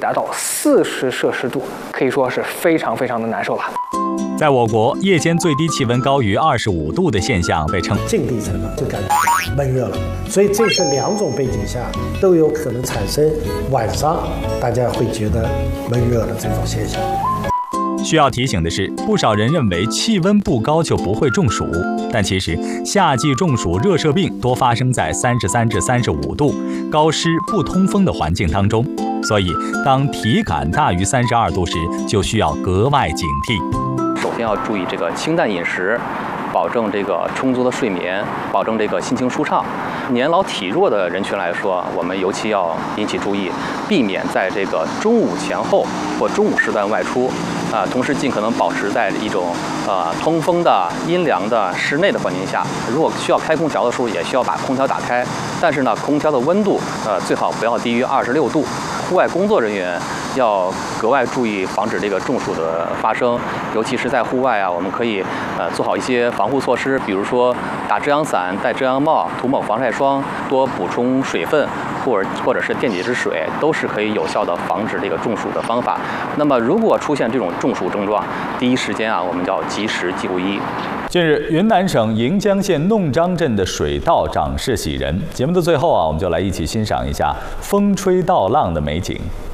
达到40°C，可以说是非常非常的难受了。 在我国，夜间最低气温高于25度的现象被称近地层就感觉闷热了，所以这是2种背景下都有可能产生晚上大家会觉得闷热的这种现象。 需要提醒的是，不少人认为气温不高就不会中暑，但其实夏季中暑、热射病多发生在33至35度、高湿不通风的环境当中，所以当体感大于32度时，就需要格外警惕。 首先要注意这个清淡饮食，保证这个充足的睡眠，保证这个心情舒畅。年老体弱的人群来说，我们尤其要引起注意，避免在这个中午前后或中午时段外出，同时尽可能保持在一种通风的、阴凉的室内的环境下。如果需要开空调的时候，也需要把空调打开，但是呢，空调的温度最好不要低于26度。户外工作人员要格外注意防止这个中暑的发生，尤其是在户外啊，我们可以做好一些防护措施，比如说打遮阳伞、戴遮阳帽、涂抹防晒霜、多补充水分，或者是电解质水，都是可以有效的防止这个中暑的方法。那么如果出现这种中暑症状，第一时间啊，我们就要及时就医。 近日，云南省盈江县弄张镇的水稻长势喜人。节目的最后啊，我们就来一起欣赏一下风吹稻浪的美景。